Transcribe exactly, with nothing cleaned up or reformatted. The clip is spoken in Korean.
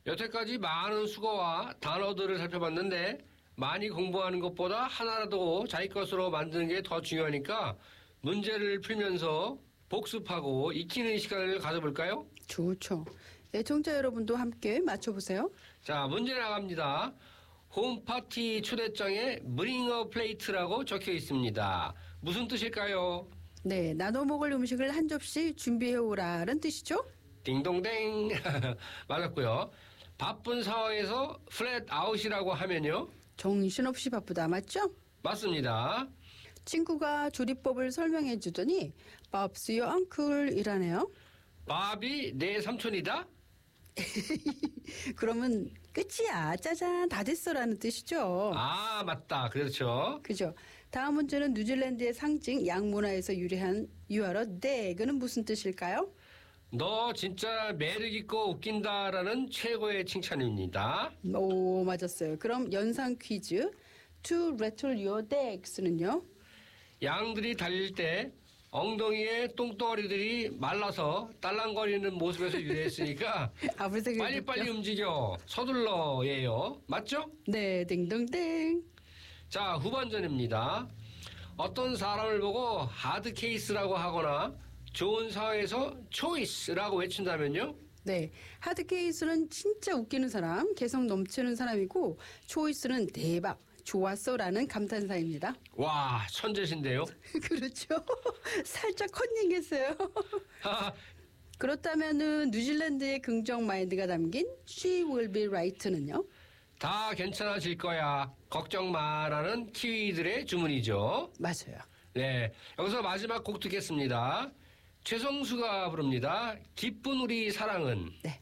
여태까지 많은 수거와 단어들을 살펴봤는데 많이 공부하는 것보다 하나라도 자기 것으로 만드는 게 더 중요하니까 문제를 풀면서 복습하고 익히는 시간을 가져볼까요? 좋죠. 애청자 여러분도 함께 맞춰보세요. 자, 문제 나갑니다. 홈파티 초대장에 Bring a Plate라고 적혀 있습니다. 무슨 뜻일까요? 네, 나눠 먹을 음식을 한 접시 준비해오라는 뜻이죠? 딩동댕. 맞았고요. 바쁜 상황에서 플랫 아웃이라고 하면요? 정신없이 바쁘다, 맞죠? 맞습니다. 친구가 조리법을 설명해 주더니 Bob's your uncle 이라네요. 밥이 내 삼촌이다? 그러면 끝이야. 짜잔, 다 됐어라는 뜻이죠. 아, 맞다. 그렇죠. 그죠. 다음 문제는 뉴질랜드의 상징 양문화에서 유래한 You are a dag는 무슨 뜻일까요? 너 진짜 매력있고 웃긴다라는 최고의 칭찬입니다. 오, 맞았어요. 그럼 연상 퀴즈. To rattle your dags는요? 양들이 달릴 때 엉덩이에 똥덩어리들이 말라서 딸랑거리는 모습에서 유래했으니까 빨리빨리 움직여 서둘러예요. 맞죠? 네, 딩동댕. 자, 후반전입니다. 어떤 사람을 보고 하드 케이스라고 하거나 좋은 상황에서 초이스라고 외친다면요? 네, 하드 케이스는 진짜 웃기는 사람, 개성 넘치는 사람이고 초이스는 대박, 좋았어라는 감탄사입니다. 와, 천재신데요? 그렇죠. 살짝 컨닝했어요. 그렇다면은 뉴질랜드의 긍정 마인드가 담긴 She will be right는요? 다 괜찮아질 거야. 걱정 마라는 키위들의 주문이죠. 맞아요. 네, 여기서 마지막 곡 듣겠습니다. 최성수가 부릅니다. 기쁜 우리 사랑은. 네.